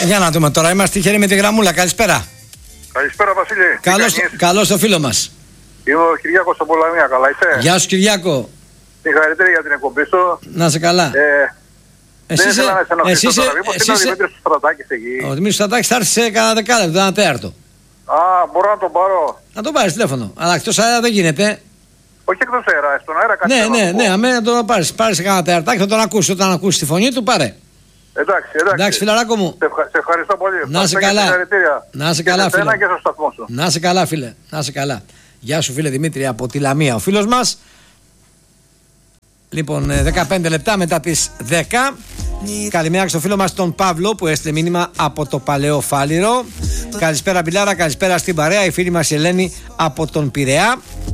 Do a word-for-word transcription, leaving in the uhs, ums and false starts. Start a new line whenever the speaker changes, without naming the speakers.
Για να δούμε τώρα, είμαστε τυχεροί με τη γραμμούλα. Καλησπέρα.
Καλησπέρα, Βασίλη.
Καλώς, καλώς το φίλο μας.
Είμαι ο Κυριάκος από Πολαμία, καλά είσαι?
Γεια σου, Κυριάκο.
Συγχαρητήρια για την εκπομπή σου.
Να σε καλά.
Ε,
εσύ
δεν ήθελα να σε ενοχλήσω τώρα. Μήπως είναι ο
είσαι...
Δημήτρης Στρατάκης εκεί?
Ο Δημήτρης Στρατάκης θα έρθει σε κανένα δεκάλεπτο, ένα τέταρτο.
Α, μπορώ να τον πάρω.
Να τον πάρεις τηλέφωνο. Αλλά εκτός αέρα δεν γίνεται.
Όχι εκτός αέρα, στον αέρα κάτι.
Ναι, ναι, ναι, αμέ να τον πάρεις. Πάρεις σε κανένα τερατάκι, θα τον ακούσει. Όταν ακούσει τη φωνή του, πάρε.
Εντάξει, εντάξει.
Εντάξει, φιλαράκο μου.
Σε, ευχα... σε ευχαριστώ πολύ.
Να σε καλά. Να σε καλά, φίλε.
Και στο σταθμό σου.
Να σε καλά, φίλε. Να σε καλά. Γεια σου, φίλε Δημήτρη από τη Λαμία, ο φίλος μας. Λοιπόν, δεκαπέντε λεπτά μετά τις δέκα. Καλημέρα στο φίλο μας τον Παύλο που έστειλε μήνυμα από το Παλαιό Φάληρο. Καλησπέρα Μπιλάρα, καλησπέρα στην παρέα. Η φίλη μας η Ελένη από τον Πειραιά.